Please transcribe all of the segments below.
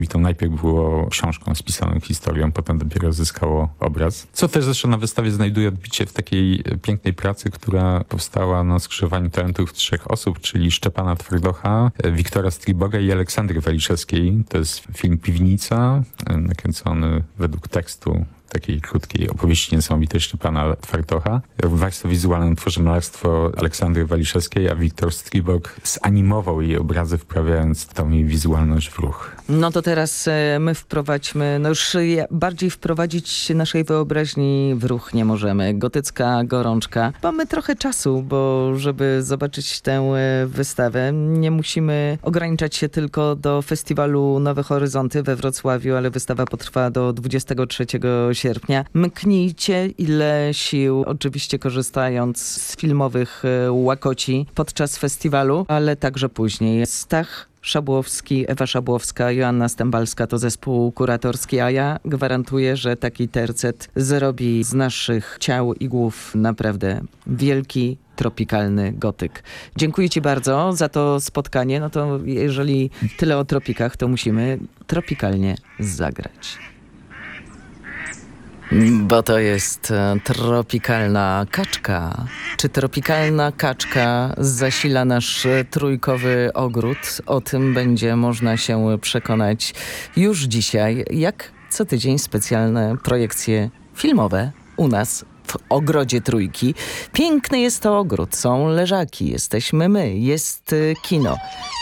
I to najpierw było książką spisaną historią, potem dopiero zyskało obraz. Co też zresztą na wystawie znajduje odbicie w takiej pięknej pracy, która powstała na skrzyżowaniu talentów 3 osób, czyli Szczepana Twardocha, Wiktora Striboga i Aleksandry Waliszewskiej. To jest film Piwnica, nakręcony według tekstu takiej krótkiej opowieści niesamowitej Szczepana Twardocha. W warstwie wizualnej tworzy malarstwo Aleksandry Waliszewskiej, a Wiktor Stribog zanimował jej obrazy, wprawiając tą jej wizualność w ruch. No to teraz my wprowadźmy, już bardziej wprowadzić naszej wyobraźni w ruch nie możemy. Gotycka gorączka. Mamy trochę czasu, bo żeby zobaczyć tę wystawę, nie musimy ograniczać się tylko do festiwalu Nowe Horyzonty we Wrocławiu, ale wystawa potrwa do 23 sierpnia. Mknijcie ile sił, oczywiście korzystając z filmowych łakoci podczas festiwalu, ale także później. Stach Szabłowski, Ewa Szabłowska, Joanna Stębalska to zespół kuratorski, a ja gwarantuję, że taki tercet zrobi z naszych ciał i głów naprawdę wielki, tropikalny gotyk. Dziękuję Ci bardzo za to spotkanie. No to jeżeli tyle o tropikach, to musimy tropikalnie zagrać. Bo to jest tropikalna kaczka. Czy tropikalna kaczka zasila nasz trójkowy ogród? O tym będzie można się przekonać już dzisiaj. Jak co tydzień specjalne projekcje filmowe u nas w ogrodzie Trójki. Piękny jest to ogród, są leżaki, jesteśmy my, jest kino.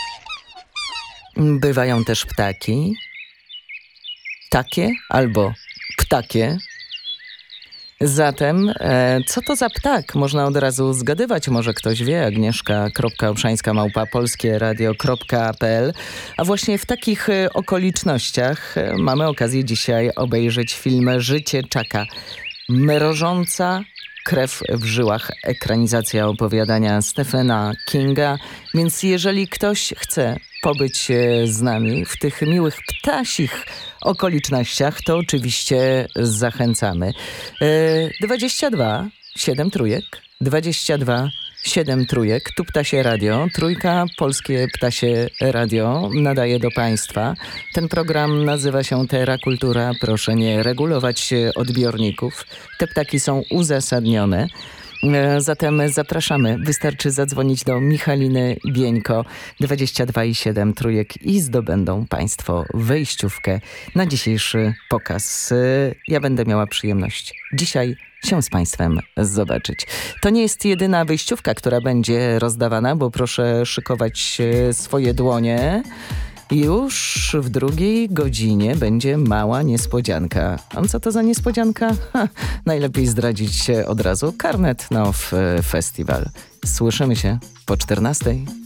Bywają też ptaki. Takie albo ptakie. Zatem, co to za ptak? Można od razu zgadywać, może ktoś wie. Agnieszka.Obszańska@polskieradio.pl. A właśnie w takich okolicznościach mamy okazję dzisiaj obejrzeć film Życie Chucka. Mrożąca krew w żyłach, ekranizacja opowiadania Stephena Kinga. Więc jeżeli ktoś chce pobyć z nami w tych miłych ptasich okolicznościach, to oczywiście zachęcamy. 22 7 trójek, 22 7 trójek, tu Ptasie Radio, Trójka, Polskie Ptasie Radio nadaje do Państwa. Ten program nazywa się Terra Kultura. Proszę nie regulować odbiorników. Te ptaki są uzasadnione. Zatem zapraszamy. Wystarczy zadzwonić do Michaliny Bieńko 22 i 7 trójek i zdobędą Państwo wejściówkę na dzisiejszy pokaz. Ja będę miała przyjemność dzisiaj się z Państwem zobaczyć. To nie jest jedyna wyjściówka, która będzie rozdawana, bo proszę szykować swoje dłonie. Już w drugiej godzinie będzie mała niespodzianka. A co to za niespodzianka? Najlepiej zdradzić od razu. Karnet na Festiwal. Słyszymy się po 14:00.